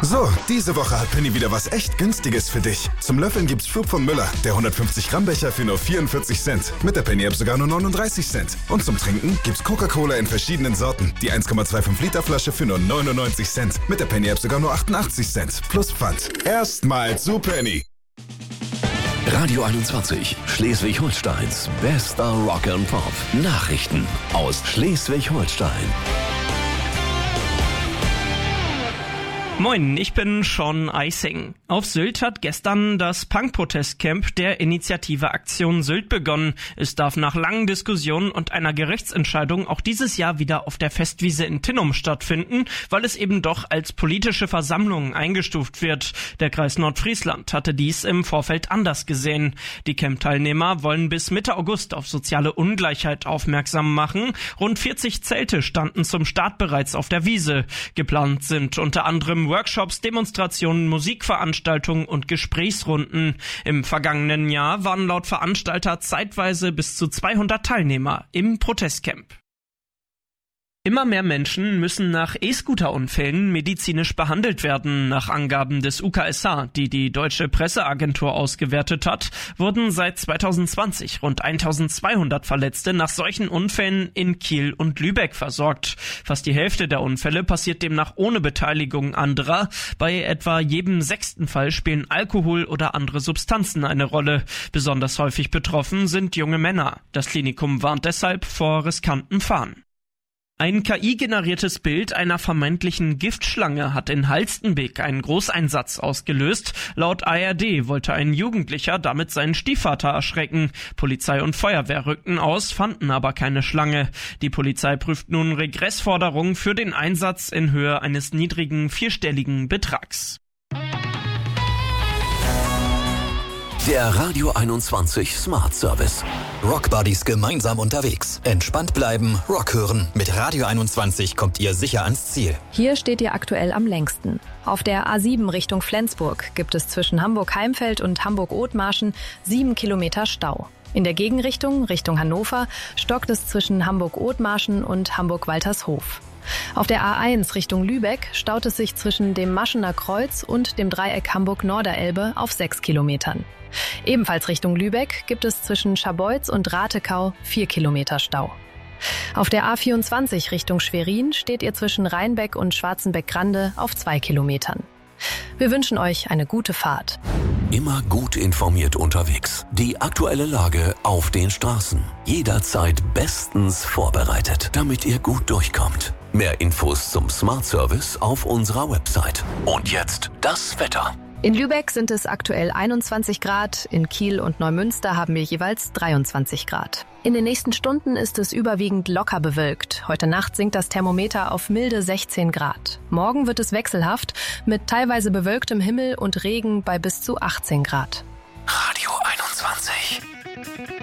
So, diese Woche hat Penny wieder was echt Günstiges für dich. Zum Löffeln gibt's Schub von Müller, der 150 Gramm Becher für nur 44 Cent. Mit der Penny-App sogar nur 39 Cent. Und zum Trinken gibt's Coca-Cola in verschiedenen Sorten. Die 1,25 Liter Flasche für nur 99 Cent. Mit der Penny-App sogar nur 88 Cent. Plus Pfand. Erstmal zu Penny. Radio 21, Schleswig-Holsteins bester Rock and Pop. Nachrichten aus Schleswig-Holstein. Moin, ich bin Sean Eising. Auf Sylt hat gestern das Punk-Protestcamp der Initiative Aktion Sylt begonnen. Es darf nach langen Diskussionen und einer Gerichtsentscheidung auch dieses Jahr wieder auf der Festwiese in Tinnum stattfinden, weil es eben doch als politische Versammlung eingestuft wird. Der Kreis Nordfriesland hatte dies im Vorfeld anders gesehen. Die Camp-Teilnehmer wollen bis Mitte August auf soziale Ungleichheit aufmerksam machen. Rund 40 Zelte standen zum Start bereits auf der Wiese. Geplant sind unter anderem Workshops, Demonstrationen, Musikveranstaltungen und Gesprächsrunden. Im vergangenen Jahr waren laut Veranstalter zeitweise bis zu 200 Teilnehmer im Protestcamp. Immer mehr Menschen müssen nach E-Scooter-Unfällen medizinisch behandelt werden. Nach Angaben des UKSH, die die Deutsche Presseagentur ausgewertet hat, wurden seit 2020 rund 1200 Verletzte nach solchen Unfällen in Kiel und Lübeck versorgt. Fast die Hälfte der Unfälle passiert demnach ohne Beteiligung anderer. Bei etwa jedem 6. Fall spielen Alkohol oder andere Substanzen eine Rolle. Besonders häufig betroffen sind junge Männer. Das Klinikum warnt deshalb vor riskanten Fahren. Ein KI-generiertes Bild einer vermeintlichen Giftschlange hat in Halstenbek einen Großeinsatz ausgelöst. Laut ARD wollte ein Jugendlicher damit seinen Stiefvater erschrecken. Polizei und Feuerwehr rückten aus, fanden aber keine Schlange. Die Polizei prüft nun Regressforderungen für den Einsatz in Höhe eines niedrigen vierstelligen Betrags. Der Radio 21 Smart Service. Rock Buddies gemeinsam unterwegs. Entspannt bleiben, Rock hören. Mit Radio 21 kommt ihr sicher ans Ziel. Hier steht ihr aktuell am längsten. Auf der A7 Richtung Flensburg gibt es zwischen Hamburg-Heimfeld und Hamburg-Othmarschen 7 Kilometer Stau. In der Gegenrichtung, Richtung Hannover, stockt es zwischen Hamburg-Othmarschen und Hamburg-Waltershof. Auf der A1 Richtung Lübeck staut es sich zwischen dem Maschener Kreuz und dem Dreieck Hamburg-Norderelbe auf 6 Kilometern. Ebenfalls Richtung Lübeck gibt es zwischen Scharbeutz und Ratekau 4 Kilometer Stau. Auf der A24 Richtung Schwerin steht ihr zwischen Rheinbeck und Schwarzenbeck-Grande auf 2 Kilometern. Wir wünschen euch eine gute Fahrt. Immer gut informiert unterwegs. Die aktuelle Lage auf den Straßen. Jederzeit bestens vorbereitet, damit ihr gut durchkommt. Mehr Infos zum Smart Service auf unserer Website. Und jetzt das Wetter. In Lübeck sind es aktuell 21 Grad, in Kiel und Neumünster haben wir jeweils 23 Grad. In den nächsten Stunden ist es überwiegend locker bewölkt. Heute Nacht sinkt das Thermometer auf milde 16 Grad. Morgen wird es wechselhaft mit teilweise bewölktem Himmel und Regen bei bis zu 18 Grad. Radio 21.